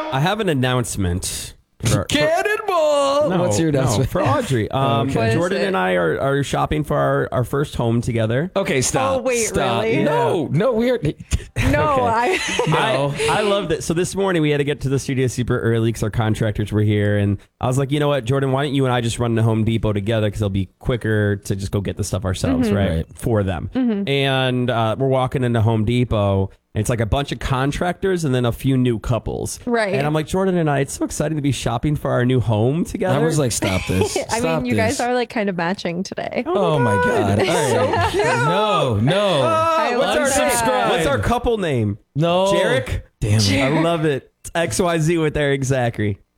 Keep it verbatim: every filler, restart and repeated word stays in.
I have an announcement. For, Cannonball! no, What's your no, announcement? for Audrey? Um, Okay. Jordan and I are, are shopping for our, our first home together. Okay, stop. Oh, wait, stop. really? No, no, we are. No, Okay. I. No. I, I loved it. So this morning we had to get to the studio super early because our contractors were here. And I was like, you know what, Jordan, why don't you and I just run to Home Depot together because it'll be quicker to just go get the stuff ourselves, Mm-hmm. right? Right. For them. And uh, we're walking into Home Depot. And it's like a bunch of contractors and then a few new couples. Right. And I'm like, Jordan and I, it's so exciting to be shopping for our new home together. I was like, stop this. I Stop mean, you this. guys are like kind of matching today. Oh my God. All right. No, no. I what's, love our, that. what's our couple name? No. Jarek? Damn it. I love it. It's X Y Z with Eric Zachary.